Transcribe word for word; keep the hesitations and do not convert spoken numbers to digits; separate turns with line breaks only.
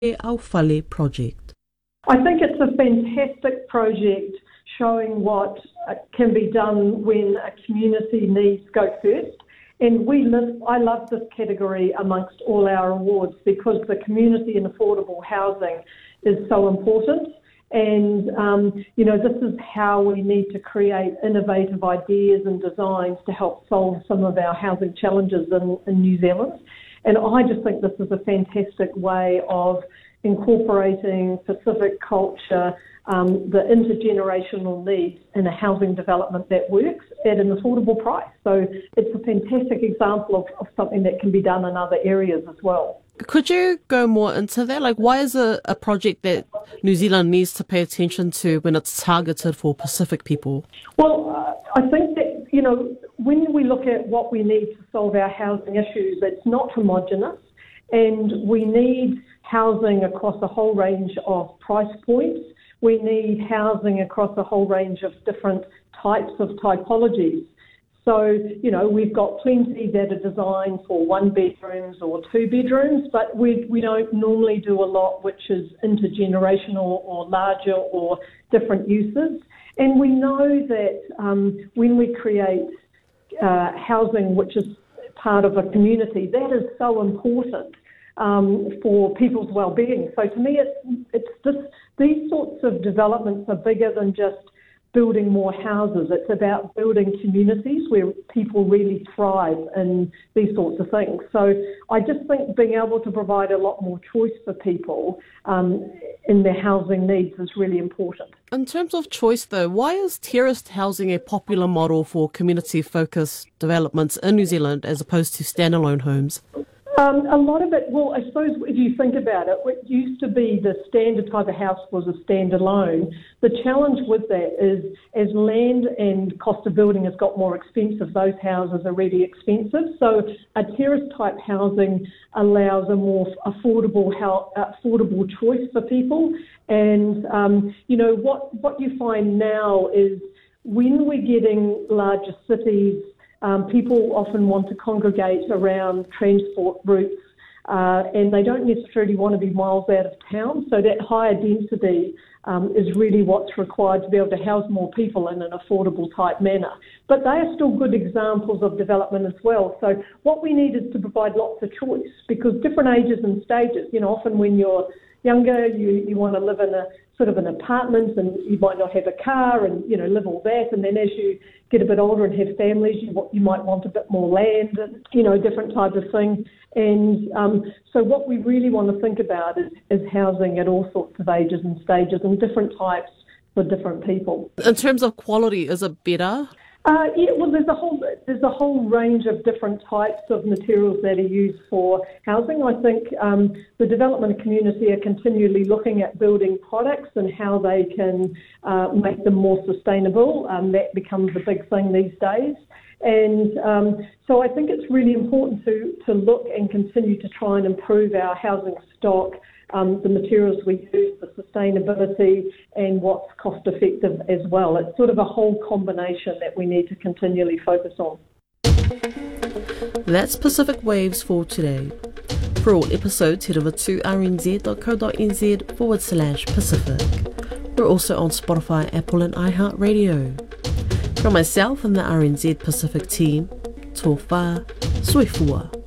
Au Whale project?
I think it's a fantastic project showing what uh, can be done when a community needs go first. And we live, I love this category amongst all our awards because the community and affordable housing is so important. And, um, you know, this is how we need to create innovative ideas and designs to help solve some of our housing challenges in, in New Zealand. And I just think this is a fantastic way of incorporating Pacific culture, um, the intergenerational needs in a housing development that works at an affordable price. So it's a fantastic example of, of something that can be done in other areas as well.
Could you go more into that? Like, why is a, a project that New Zealand needs to pay attention to when it's targeted for Pacific people?
Well, uh, I think that, you know, when we look at what we need to solve our housing issues, it's not homogenous, and we need housing across a whole range of price points. We need housing across a whole range of different types of typologies. So, you know, we've got plenty that are designed for one bedrooms or two bedrooms, but we we don't normally do a lot which is intergenerational or larger or different uses. And we know that um, when we create uh, housing which is part of a community, that is so important um, for people's well-being. So to me, it's, it's this, these sorts of developments are bigger than just building more houses. It's about building communities where people really thrive in these sorts of things. So I just think being able to provide a lot more choice for people um, in their housing needs is really important.
In terms of choice though, why is terraced housing a popular model for community-focused developments in New Zealand as opposed to standalone homes?
Um, a lot of it, well, I suppose if you think about it, what used to be the standard type of house was a standalone. The challenge with that is as land and cost of building has got more expensive, those houses are really expensive. So a terrace type housing allows a more affordable affordable choice for people. And, um, you know, what, what you find now is when we're getting larger cities, Um, people often want to congregate around transport routes uh, and they don't necessarily want to be miles out of town. So that higher density um, is really what's required to be able to house more people in an affordable type manner. But they are still good examples of development as well. So what we need is to provide lots of choice because different ages and stages, you know, often when you're younger, you, you want to live in a sort of an apartment and you might not have a car and, you know, live all that. And then as you get a bit older and have families, you, you might want a bit more land and, you know, different type of thing. And um, so what we really want to think about is, is housing at all sorts of ages and stages and different types for different people.
In terms of quality, is it better?
Uh, yeah, well, there's a whole there's a whole range of different types of materials that are used for housing. I think um, the development community are continually looking at building products and how they can uh, make them more sustainable. Um, that becomes a big thing these days. And um, so I think it's really important to, to look and continue to try and improve our housing stock, um, the materials we use, the sustainability, and what's cost effective as well. It's sort of a whole combination that we need to continually focus on.
That's Pacific Waves for today. For all episodes, head over to rnz.co.nz forward slash Pacific. We're also on Spotify, Apple and iHeartRadio. From myself and the R N Z Pacific team, tō whā, soi fua.